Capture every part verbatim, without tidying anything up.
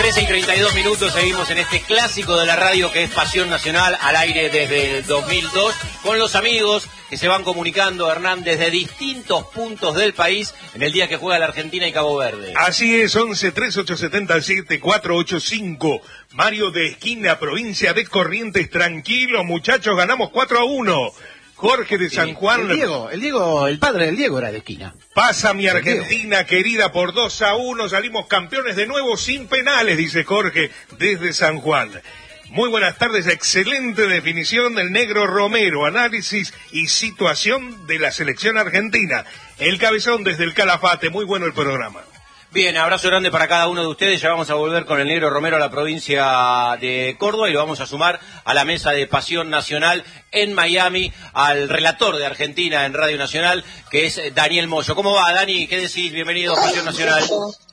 trece y treinta y dos minutos, seguimos en este clásico de la radio que es Pasión Nacional, al aire desde el dos mil dos, con los amigos que se van comunicando, Hernán, desde distintos puntos del país en el día que juega la Argentina y Cabo Verde. Así es, once, tres, ocho, siete, siete, cuatro, ocho, cinco. Mario de Esquina, provincia de Corrientes, tranquilo, muchachos, ganamos cuatro a uno. Jorge de San Juan. El Diego, el Diego, el padre del Diego era de Esquina. Pasa mi Argentina querida por dos a uno, salimos campeones de nuevo sin penales, dice Jorge desde San Juan. Muy buenas tardes, excelente definición del negro Romero, análisis y situación de la selección argentina. El cabezón desde el Calafate, muy bueno el programa. Bien, abrazo grande para cada uno de ustedes. Ya vamos a volver con el negro Romero a la provincia de Córdoba y lo vamos a sumar a la mesa de Pasión Nacional en Miami, al relator de Argentina en Radio Nacional, que es Daniel Moyo. ¿Cómo va, Dani? ¿Qué decís? Bienvenido a Pasión Nacional.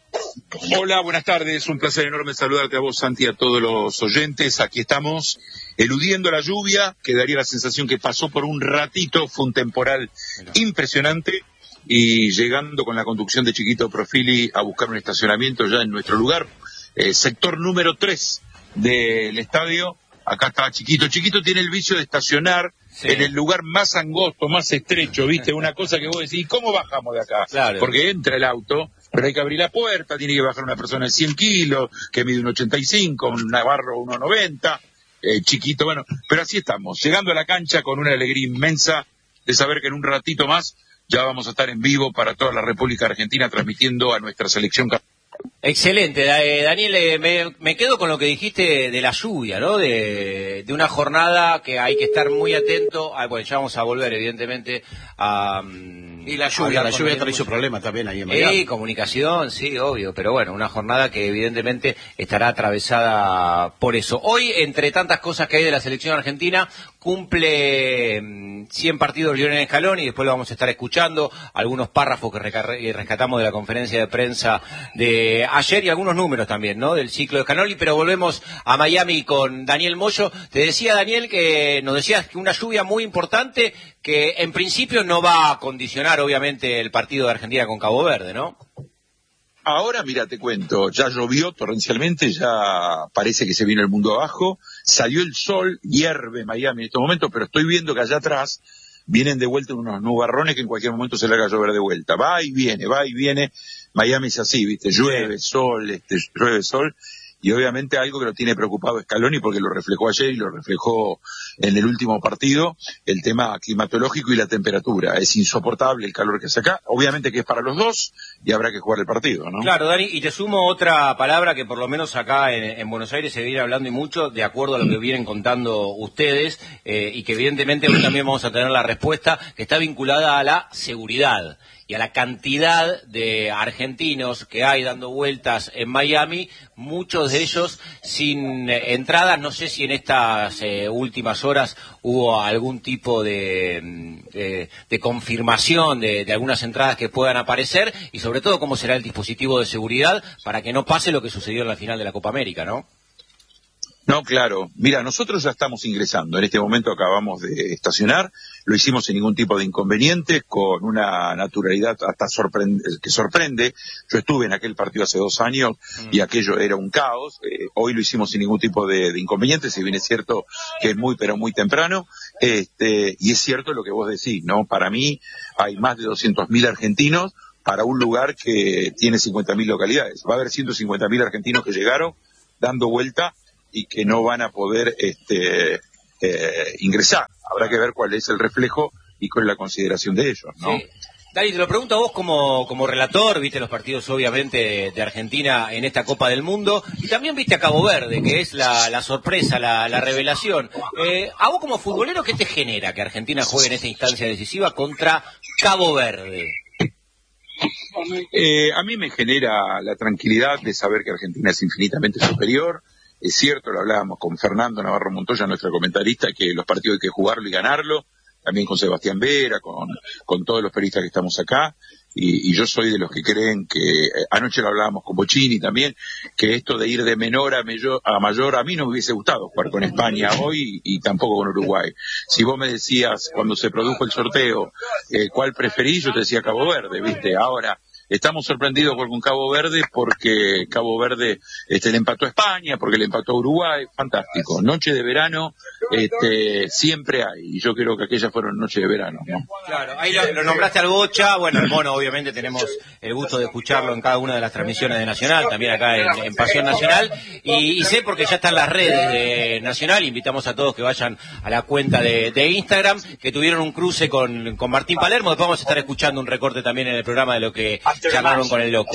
Hola, buenas tardes. Un placer enorme saludarte a vos, Santi, a todos los oyentes. Aquí estamos, eludiendo la lluvia, que daría la sensación que pasó por un ratito. Fue un temporal impresionante. Y llegando con la conducción de Chiquito Profili a buscar un estacionamiento ya en nuestro lugar, eh, sector número tres del estadio. Acá estaba Chiquito. Chiquito tiene el vicio de estacionar sí. en el lugar más angosto, más estrecho, ¿viste? Una cosa que vos decís, ¿cómo bajamos de acá? Claro. Porque entra el auto, pero hay que abrir la puerta, tiene que bajar una persona de cien kilos, que mide un ochenta y cinco, un Navarro uno noventa, eh, Chiquito, bueno, pero así estamos, llegando a la cancha con una alegría inmensa de saber que en un ratito más ya vamos a estar en vivo para toda la República Argentina transmitiendo a nuestra selección. Excelente, Daniel, eh, me, me quedo con lo que dijiste de la lluvia, ¿no? De, de una jornada que hay que estar muy atento. Ah, bueno, ya vamos a volver, evidentemente, a... Y la lluvia, la lluvia trae su problema también ahí en Miami. Sí, comunicación, sí, obvio, pero bueno, una jornada que evidentemente estará atravesada por eso. Hoy, entre tantas cosas que hay de la selección argentina, cumple cien partidos Lionel Scaloni, y después lo vamos a estar escuchando, algunos párrafos que rescatamos de la conferencia de prensa de ayer y algunos números también, ¿no?, del ciclo de Scaloni, pero volvemos a Miami con Daniel Moyo. Te decía, Daniel, que nos decías que una lluvia muy importante que en principio no va a condicionar obviamente el partido de Argentina con Cabo Verde, ¿no? Ahora, mira, te cuento, ya llovió torrencialmente, ya parece que se vino el mundo abajo, salió el sol, hierve Miami en estos momentos, pero estoy viendo que allá atrás vienen de vuelta unos nubarrones que en cualquier momento se le haga llover de vuelta. Va y viene, va y viene, Miami es así, ¿viste? Llueve, sol, este, llueve, sol. Y obviamente algo que lo tiene preocupado Scaloni, porque lo reflejó ayer y lo reflejó en el último partido, el tema climatológico y la temperatura. Es insoportable el calor que hace acá, obviamente que es para los dos y habrá que jugar el partido, ¿no? Claro, Dani, y te sumo otra palabra que por lo menos acá en, en Buenos Aires se viene hablando y mucho, de acuerdo a lo que vienen contando ustedes, eh, y que evidentemente hoy también vamos a tener la respuesta, que está vinculada a la seguridad y a la cantidad de argentinos que hay dando vueltas en Miami, muchos de ellos sin eh, entradas. No sé si en estas eh, últimas horas hubo algún tipo de, de, de confirmación de, de algunas entradas que puedan aparecer, y sobre todo cómo será el dispositivo de seguridad para que no pase lo que sucedió en la final de la Copa América, ¿no? No, claro. Mira, nosotros ya estamos ingresando. En este momento acabamos de estacionar. Lo hicimos sin ningún tipo de inconveniente, con una naturalidad hasta sorprende, que sorprende. Yo estuve en aquel partido hace dos años mm. y aquello era un caos. Eh, hoy lo hicimos sin ningún tipo de, de inconveniente, si bien es cierto que es muy, pero muy temprano. Este, y es cierto lo que vos decís, ¿no? Para mí hay más de doscientos mil argentinos para un lugar que tiene cincuenta mil localidades. Va a haber ciento cincuenta mil argentinos que llegaron dando vuelta y que no van a poder este, eh, ingresar. Habrá que ver cuál es el reflejo y cuál es la consideración de ellos, ¿no? Sí. Dani, te lo pregunto a vos como, como relator, viste los partidos obviamente de Argentina en esta Copa del Mundo, y también viste a Cabo Verde, que es la, la sorpresa, la, la revelación. Eh, a vos como futbolero, ¿qué te genera que Argentina juegue en esta instancia decisiva contra Cabo Verde? Eh, a mí me genera la tranquilidad de saber que Argentina es infinitamente superior. Es cierto, lo hablábamos con Fernando Navarro Montoya, nuestro comentarista, que los partidos hay que jugarlo y ganarlo, también con Sebastián Vera, con, con todos los periodistas que estamos acá, y, y yo soy de los que creen que, eh, anoche lo hablábamos con Bocini también, que esto de ir de menor a mayor, a mayor, a mí no me hubiese gustado jugar con España hoy y, y tampoco con Uruguay. Si vos me decías, cuando se produjo el sorteo, eh, cuál preferís, yo te decía Cabo Verde, ¿viste? Ahora, Estamos sorprendidos con Cabo Verde porque Cabo Verde este, le empató a España, porque le empató a Uruguay, fantástico. Noche de verano este, siempre hay, y yo creo que aquellas fueron noches de verano, ¿no? Claro, ahí lo, lo nombraste al Bocha, bueno, el Mono obviamente tenemos el gusto de escucharlo en cada una de las transmisiones de Nacional, también acá en, en Pasión Nacional, y, y sé porque ya están las redes de Nacional, invitamos a todos que vayan a la cuenta de, de Instagram, que tuvieron un cruce con, con Martín Palermo, después vamos a estar escuchando un recorte también en el programa de lo que charlaron con el Loco.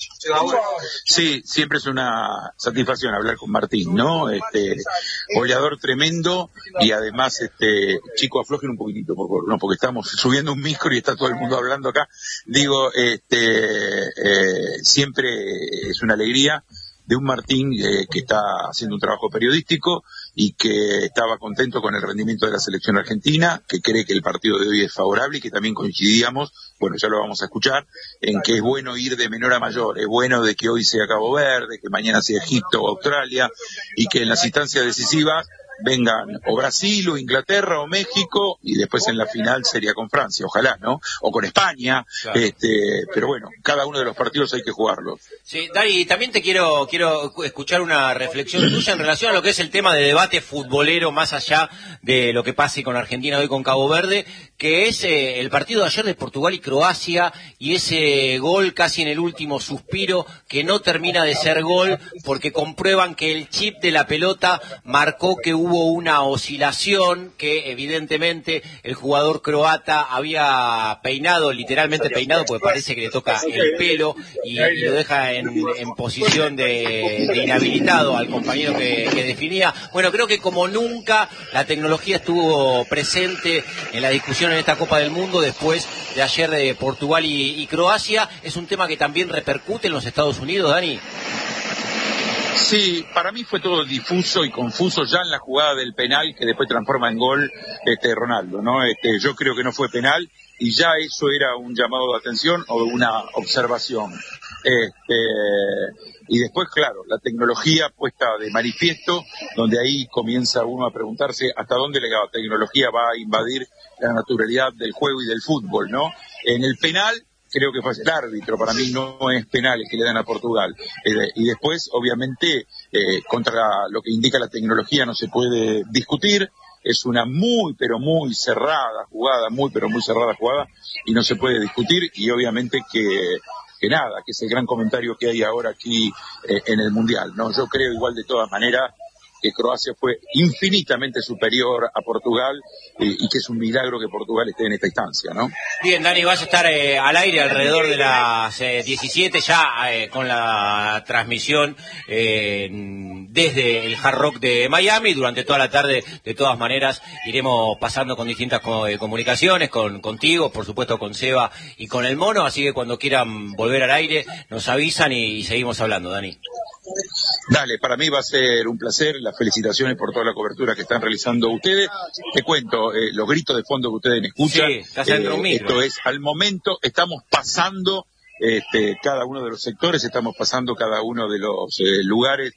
Sí, siempre es una satisfacción hablar con Martín, ¿no? Este, goleador tremendo, y además, este, chico, aflojen un poquitito, por favor, no, porque estamos subiendo un micro y está todo el mundo hablando acá. Digo, este, eh, siempre es una alegría de un Martín eh, que está haciendo un trabajo periodístico y que estaba contento con el rendimiento de la selección argentina, que cree que el partido de hoy es favorable y que también coincidíamos, bueno, ya lo vamos a escuchar, en que es bueno ir de menor a mayor, es bueno de que hoy sea Cabo Verde, que mañana sea Egipto o Australia, y que en las instancias decisivas vengan o Brasil o Inglaterra o México, y después en la final sería con Francia, ojalá, ¿no? O con España, claro. este, pero bueno, cada uno de los partidos hay que jugarlos. Sí, Dari, también te quiero quiero escuchar una reflexión tuya en relación a lo que es el tema de debate futbolero, más allá de lo que pase con Argentina hoy con Cabo Verde, que es eh, el partido de ayer de Portugal y Croacia, y ese gol casi en el último suspiro, que no termina de ser gol, porque comprueban que el chip de la pelota marcó que hubo Hubo una oscilación, que evidentemente el jugador croata había peinado, literalmente peinado, porque parece que le toca el pelo y, y lo deja en, en posición de, de inhabilitado al compañero que, que definía. Bueno, creo que como nunca la tecnología estuvo presente en la discusión en esta Copa del Mundo después de ayer de Portugal y, y Croacia. Es un tema que también repercute en los Estados Unidos, Dani. Sí, para mí fue todo difuso y confuso ya en la jugada del penal que después transforma en gol este Ronaldo, ¿no? Este, yo creo que no fue penal y ya eso era un llamado de atención o una observación. Este, y después, claro, la tecnología puesta de manifiesto, donde ahí comienza uno a preguntarse hasta dónde la tecnología va a invadir la naturalidad del juego y del fútbol, ¿no? En el penal creo que fue el árbitro, para mí no es penal el que le dan a Portugal. Eh, y después, obviamente, eh, contra lo que indica la tecnología no se puede discutir, es una muy, pero muy cerrada jugada, muy, pero muy cerrada jugada, y no se puede discutir, y obviamente que, que nada, que es el gran comentario que hay ahora aquí eh, en el Mundial, ¿no? Yo creo igual de todas maneras que Croacia fue infinitamente superior a Portugal eh, y que es un milagro que Portugal esté en esta instancia, ¿no? Bien, Dani, vas a estar eh, al aire alrededor de las eh, diecisiete ya eh, con la transmisión eh, desde el Hard Rock de Miami. Durante toda la tarde, de todas maneras, iremos pasando con distintas co- eh, comunicaciones, con contigo, por supuesto con Seba y con el Mono, así que cuando quieran volver al aire nos avisan y, y seguimos hablando, Dani. Dale, para mí va a ser un placer, las felicitaciones por toda la cobertura que están realizando ustedes. Te cuento, eh, los gritos de fondo que ustedes escuchan, sí, estás en un eh, esto es, al momento estamos pasando este, cada uno de los sectores, estamos pasando cada uno de los eh, lugares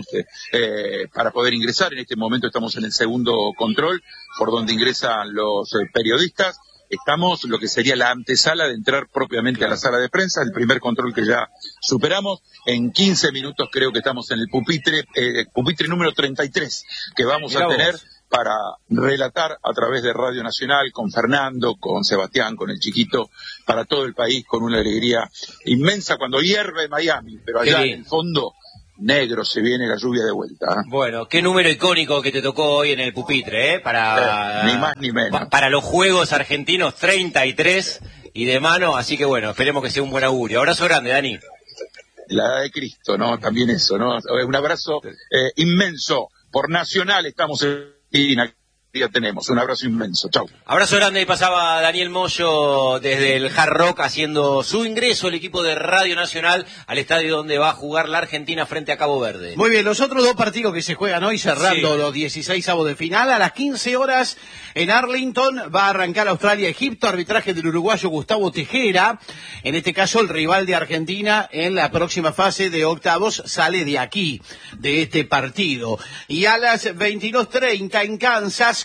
eh, para poder ingresar. En este momento estamos en el segundo control, por donde ingresan los eh, periodistas. Estamos lo que sería la antesala de entrar propiamente a la sala de prensa, el primer control que ya superamos. En quince minutos creo que estamos en el pupitre, eh, pupitre número treinta y tres, que vamos Mirá a tener vos. Para relatar a través de Radio Nacional, con Fernando, con Sebastián, con el chiquito, para todo el país, con una alegría inmensa cuando hierve Miami, pero allá en el fondo negro se viene la lluvia de vuelta. ¿eh? Bueno, qué número icónico que te tocó hoy en el pupitre, ¿eh? Para, eh, ni más ni menos. Pa, para los Juegos Argentinos, treinta y tres y de mano, así que bueno, esperemos que sea un buen augurio. Abrazo grande, Dani. La edad de Cristo, ¿no? También eso, ¿no? Un abrazo eh, inmenso. Por Nacional estamos en... Ya tenemos. Un abrazo inmenso. Chau. Abrazo grande. Y pasaba Daniel Moyo desde el Hard Rock haciendo su ingreso el equipo de Radio Nacional al estadio donde va a jugar la Argentina frente a Cabo Verde. Muy bien, los otros dos partidos que se juegan hoy cerrando sí. los dieciseisavos de final a las quince horas en Arlington va a arrancar Australia-Egipto, arbitraje del uruguayo Gustavo Tejera. En este caso el rival de Argentina en la próxima fase de octavos sale de aquí, de este partido. Y a las veintidós treinta en Kansas,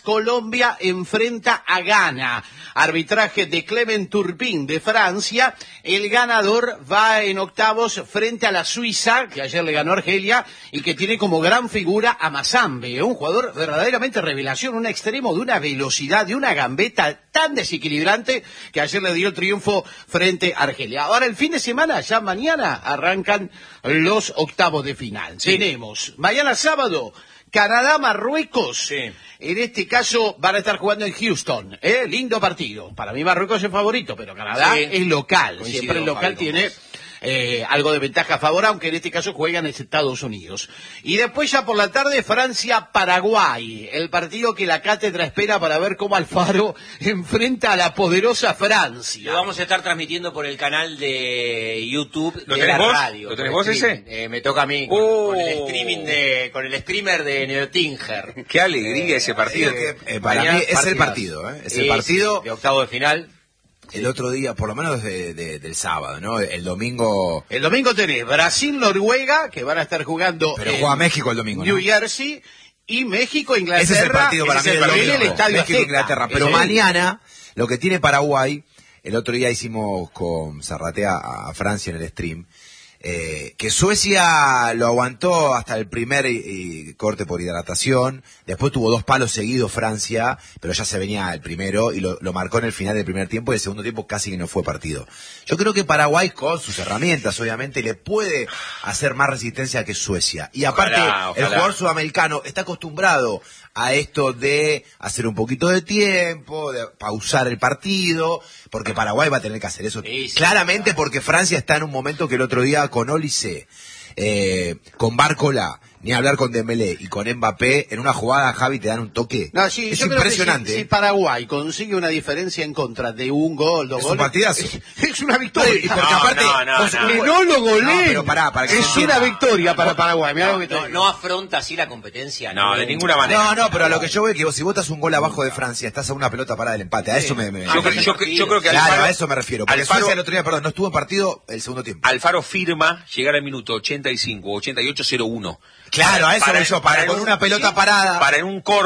Colombia enfrenta a Ghana. Arbitraje de Clement Turpin de Francia. El ganador va en octavos frente a la Suiza, que ayer le ganó a Argelia, y que tiene como gran figura a Mazambe, un jugador verdaderamente revelación, un extremo de una velocidad, de una gambeta tan desequilibrante, que ayer le dio el triunfo frente a Argelia. Ahora el fin de semana, ya mañana, arrancan los octavos de final. Sí. Tenemos mañana sábado Canadá-Marruecos. Sí. En este caso van a estar jugando en Houston. ¿eh? Lindo partido. Para mí Marruecos es el favorito, pero Canadá sí. es local. Coincido, siempre el local tiene eh, algo de ventaja a favor, aunque en este caso juegan en Estados Unidos. Y después ya por la tarde Francia-Paraguay. El partido que la cátedra espera para ver cómo Alfaro enfrenta a la poderosa Francia. Lo vamos a estar transmitiendo por el canal de YouTube ¿Lo de la vos? radio. ¿Lo tenés vos ese? Eh, me toca a mí con, oh. con el streaming de, con el streamer de Neotinger. Qué alegría eh, ese partido. Que, eh, para mí es el partido, ¿eh? Es el partido sí, de octavo de final. El otro día, por lo menos de, de, del sábado, ¿no? El domingo... El domingo tenés Brasil-Noruega, que van a estar jugando... Pero juega México el domingo, New ¿no? Jersey, y México-Inglaterra. Ese es el partido para mí del domingo. En el Estadio México-Inglaterra. Pero sí. mañana, lo que tiene Paraguay, el otro día hicimos con Zarratea a Francia en el stream, Eh, que Suecia lo aguantó hasta el primer eh, corte por hidratación, después tuvo dos palos seguidos Francia, pero ya se venía el primero y lo, lo marcó en el final del primer tiempo y el segundo tiempo casi que no fue partido. Yo creo que Paraguay con sus herramientas obviamente le puede hacer más resistencia que Suecia. Y aparte ojalá, ojalá. el jugador sudamericano está acostumbrado a esto de hacer un poquito de tiempo, de pausar el partido, porque Paraguay va a tener que hacer eso sí, sí, claramente, porque Francia está en un momento que el otro día con Olise, eh, con Bárcola, ni hablar con Dembélé y con Mbappé, en una jugada, Javi, te dan un toque. No, sí, es yo impresionante. Creo que si, si Paraguay consigue una diferencia en contra de un gol, dos es goles, un partidazo. Es, es una victoria. Y porque no, aparte, no, no, vos, no, que no, no lo goleen. No, para, para que es una victoria para Paraguay. No, no, no, no afronta así la competencia. No, no de ninguna manera. No, no, pero a lo que yo veo es que vos, si votas un gol abajo de Francia, estás a una pelota parada del empate. A eso me... me yo, creo, yo, yo creo que Claro, Alfaro, a eso me refiero. Porque Alfaro, Suecia el otro día, perdón, no estuvo en partido el segundo tiempo. Alfaro firma llegar al minuto ochenta y cinco, ochenta y ocho, cero uno. Claro, a eso voy yo, para, para con un, una pelota sí, parada. Para en un corte